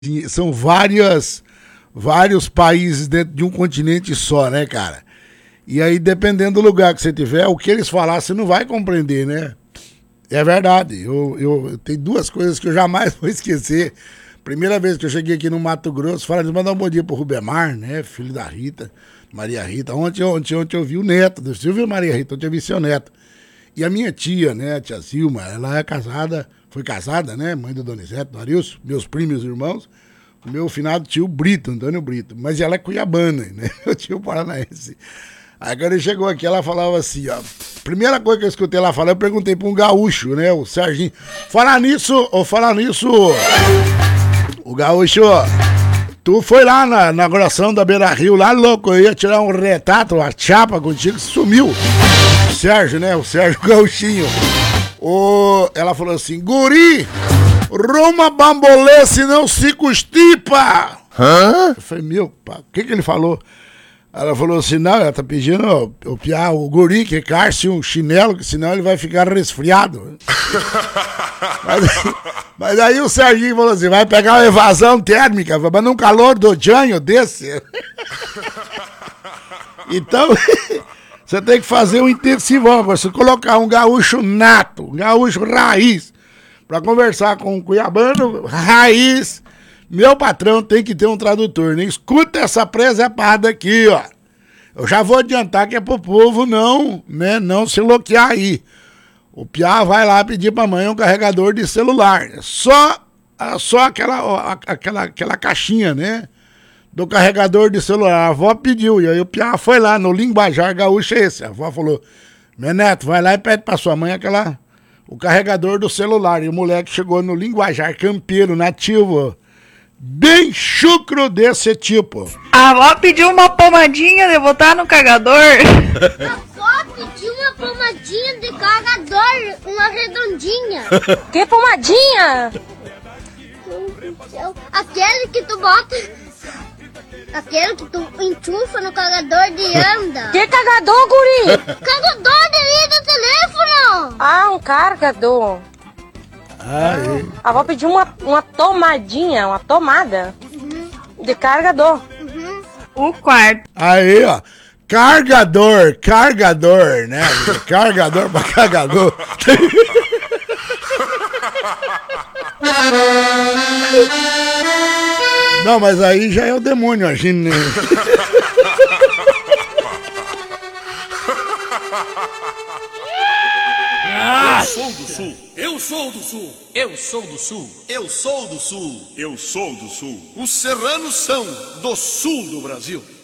São vários países dentro de um continente só, né, cara? E aí, dependendo do lugar que você tiver, o que eles falar, você não vai compreender, né? É verdade. Eu tenho duas coisas que eu jamais vou esquecer. Primeira vez que eu cheguei aqui no Mato Grosso, falei, mandar um bom dia pro Rubemar, né? Filho da Rita, Maria Rita. Ontem eu vi o neto do Silvio e Maria Rita, ontem eu vi seu neto. E a minha tia, né, a tia Zilma, ela é casada, foi casada, né? Mãe do Donizete, do Arilson, meus primos e irmãos. O meu finado tio Brito, Antônio Brito. Mas ela é cuiabana, né? O tio paranaense. Aí quando ele chegou aqui, ela falava assim, ó. Primeira coisa que eu escutei ela falar, eu perguntei pra um gaúcho, né? O Serginho. Falar nisso, o gaúcho, tu foi lá na inauguração da Beira Rio, lá louco, eu ia tirar um retrato, uma chapa contigo, sumiu. O Sérgio, né? O Sérgio Gauchinho. Ela falou assim, guri, Roma bambolê, senão se constipa. Hã? Eu falei, meu, pá, o que ele falou? Ela falou assim, não, ela tá pedindo o guri que calce um chinelo, que senão ele vai ficar resfriado. mas aí o Serginho falou assim, vai pegar uma evasão térmica, mas num calor do janho desse. Então, você tem que fazer um intensivão agora, você colocar um gaúcho nato, um gaúcho raiz, pra conversar com um cuiabano raiz. Meu patrão tem que ter um tradutor, né? Escuta essa presepada aqui, ó. Eu já vou adiantar que é pro povo não se loquear aí. O Piá vai lá pedir pra mãe um carregador de celular. Só aquela caixinha, né? Do carregador de celular. A avó pediu, e aí o Piá foi lá no linguajar gaúcho esse. A avó falou, meu neto, vai lá e pede pra sua mãe o carregador do celular. E o moleque chegou no linguajar campeiro, nativo, bem chucro desse tipo. A avó pediu uma pomadinha de botar no carregador. A avó pediu uma pomadinha de carregador, uma redondinha. Que pomadinha? Aquele que tu bota... Aquele que tu enchufa no carregador de anda. Que carregador, guri? Carregador de do telefone. Ah, um carregador. Aí. A avó pediu uma tomadinha, uma tomada de carregador. O quarto. Aí, ó. Carregador, né? Carregador pra carregador. Não, mas aí já é o demônio agindo, né? Eu sou do Sul. Eu sou do Sul. Eu sou do Sul. Eu sou do Sul. Eu sou do Sul. Os serranos são do Sul do Brasil.